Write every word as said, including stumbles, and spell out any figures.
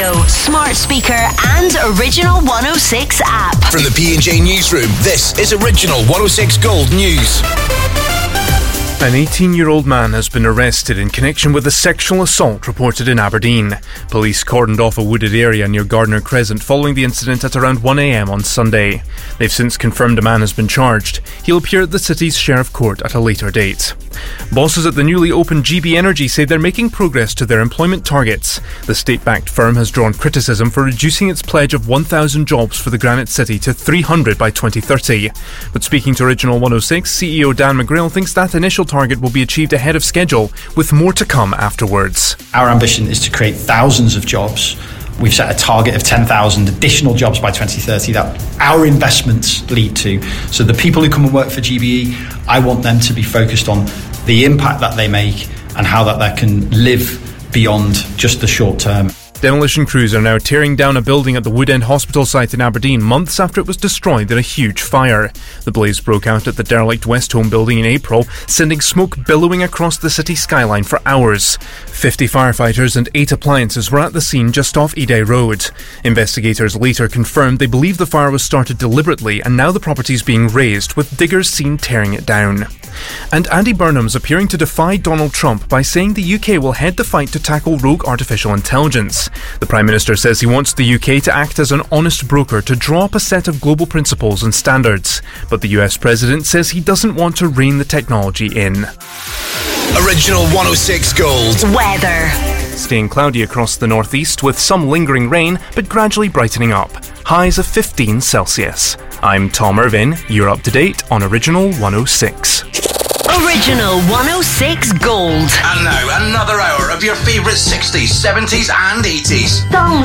radio, smart speaker and Original one oh six app. From the P and J Newsroom, this is Original one oh six Gold News. An eighteen-year-old man has been arrested in connection with a sexual assault reported in Aberdeen. Police cordoned off a wooded area near Gardner Crescent following the incident at around one a.m. on Sunday. They've since confirmed a man has been charged. He'll appear at the city's Sheriff Court at a later date. Bosses at the newly opened G B Energy say they're making progress to their employment targets. The state-backed firm has drawn criticism for reducing its pledge of one thousand jobs for the Granite City to three hundred by twenty thirty. But speaking to Original one oh six, C E O Dan McGrail thinks that initial target will be achieved ahead of schedule, with more to come afterwards. Our ambition is to create thousands of jobs. We've set a target of ten thousand additional jobs by twenty thirty that our investments lead to. So the people who come and work for G B E, I want them to be focused on the impact that they make and how that they can live beyond just the short term. Demolition crews are now tearing down a building at the Woodend Hospital site in Aberdeen months after it was destroyed in a huge fire. The blaze broke out at the derelict Westholme building in April, sending smoke billowing across the city skyline for hours. fifty firefighters and eight appliances were at the scene just off Eday Road. Investigators later confirmed they believe the fire was started deliberately and now the property is being razed, with diggers seen tearing it down. And Andy Burnham's appearing to defy Donald Trump by saying the U K will head the fight to tackle rogue artificial intelligence. The Prime Minister says he wants the U K to act as an honest broker to draw up a set of global principles and standards. But the U S President says he doesn't want to rein the technology in. Original one oh six Gold Weather. Staying cloudy across the northeast with some lingering rain, but gradually brightening up. Highs of fifteen Celsius. I'm Tom Irvin. You're up to date on Original one oh six. Original one oh six Gold. And now another hour of your favourite sixties, seventies and eighties. Songs